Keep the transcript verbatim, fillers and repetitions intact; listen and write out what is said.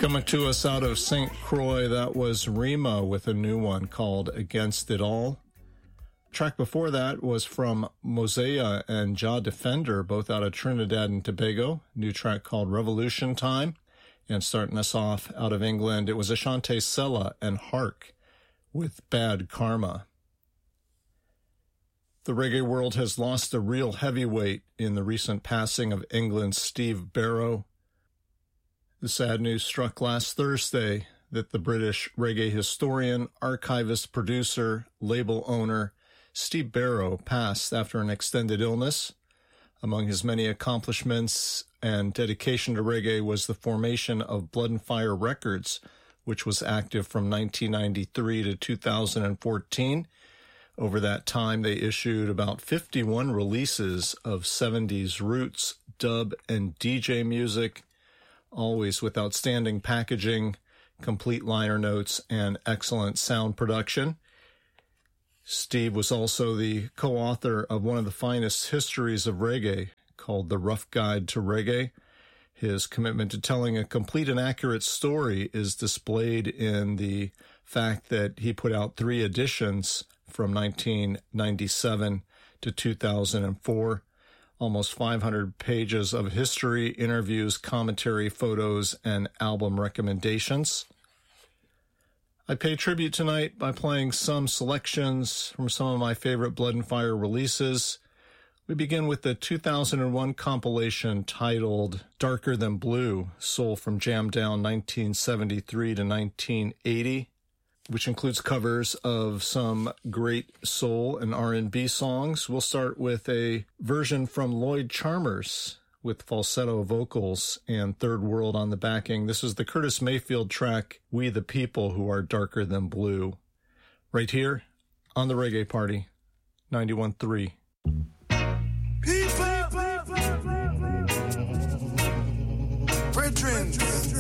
Coming to us out of Saint Croix, that was Rima with a new one called Against It All. Track before that was from Mosea and Ja Defender, both out of Trinidad and Tobago. New track called Revolution Time. And starting us off out of England, it was Ashante Sella and Hark with Bad Karma. The reggae world has lost a real heavyweight in the recent passing of England's Steve Barrow. The sad news struck last Thursday that the British reggae historian, archivist, producer, label owner, Steve Barrow passed after an extended illness. Among his many accomplishments and dedication to reggae was the formation of Blood and Fire Records, which was active from nineteen ninety-three to two thousand fourteen. Over that time, they issued about fifty-one releases of seventies roots, dub, and D J music, always with outstanding packaging, complete liner notes, and excellent sound production. Steve was also the co-author of one of the finest histories of reggae, called The Rough Guide to Reggae. His commitment to telling a complete and accurate story is displayed in the fact that he put out three editions from nineteen ninety-seven to two thousand four. Almost five hundred pages of history, interviews, commentary, photos, and album recommendations. I pay tribute tonight by playing some selections from some of my favorite Blood and Fire releases. We begin with the two thousand one compilation titled Darker Than Blue, Soul from Jam Down nineteen seventy-three to nineteen eighty, which includes covers of some great soul and R and B songs. We'll start with a version from Lloyd Charmers with falsetto vocals and Third World on the backing. This is the Curtis Mayfield track, We the People Who Are Darker Than Blue, right here on the Reggae Party, ninety-one point three. Brethren,